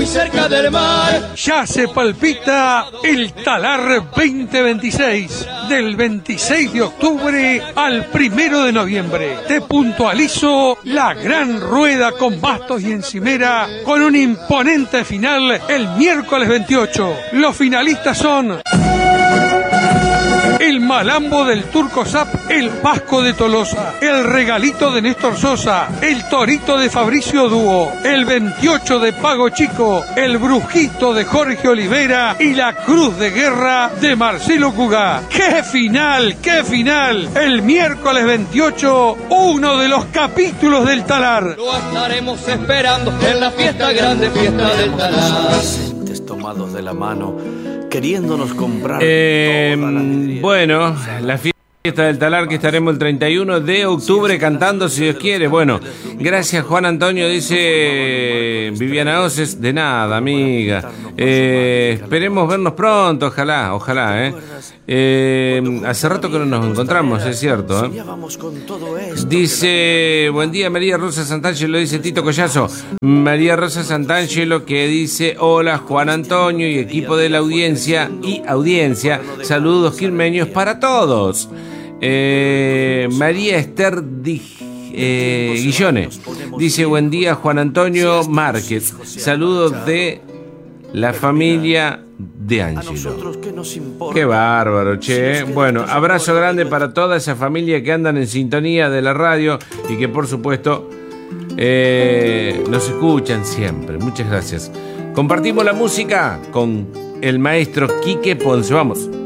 cerca del mar. Ya se palpita el Talar 2026, del 26 de octubre al 1 de noviembre. Te puntualizo la gran rueda con bastos y encimera, con un imponente final el miércoles 28. Los finalistas son el Malambo del Turco Zap, el Vasco de Tolosa, el Regalito de Néstor Sosa, el Torito de Fabricio Dúo, el 28 de Pago Chico, el Brujito de Jorge Olivera y la Cruz de Guerra de Marcelo Cugá. ¡Qué final! ¡Qué final! El miércoles 28, uno de los capítulos del Talar. Lo estaremos esperando en la fiesta grande, fiesta del Talar. Tomados de la mano, queriéndonos comprar. Bueno, la fiesta del Talar que estaremos el 31 de octubre cantando si Dios quiere. Bueno, gracias Juan Antonio, dice Viviana Oces. De nada, amiga. Esperemos vernos pronto, ojalá. Hace rato que no nos encontramos, es cierto. Dice, buen día María Rosa Santangelo, dice Tito Collazo. María Rosa Santangelo que dice, hola Juan Antonio y equipo de la audiencia saludos quilmeños para todos. María Esther Guillone dice, buen día Juan Antonio Márquez, saludos de la familia de Ángelo. Qué bárbaro, che. Bueno, abrazo grande para toda esa familia que andan en sintonía de la radio y que por supuesto nos escuchan siempre. Muchas gracias. Compartimos la música con el maestro Quique Ponce. Vamos.